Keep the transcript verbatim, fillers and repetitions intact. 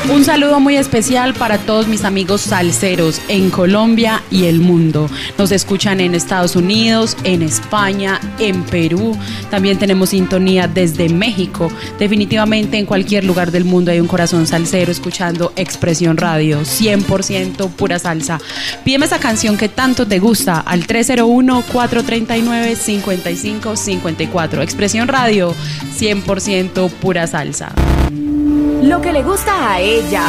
Un saludo muy especial para todos mis amigos salseros en Colombia y el mundo. Nos escuchan en Estados Unidos, en España, en Perú. También tenemos sintonía desde México. Definitivamente en cualquier lugar del mundo hay un corazón salsero escuchando Expresión Radio, cien por ciento pura salsa. Pídeme esa canción que tanto te gusta al tres cero uno, cuatro tres nueve, cinco cinco cinco cuatro. Expresión Radio, cien por ciento pura salsa. Lo que le gusta a ella.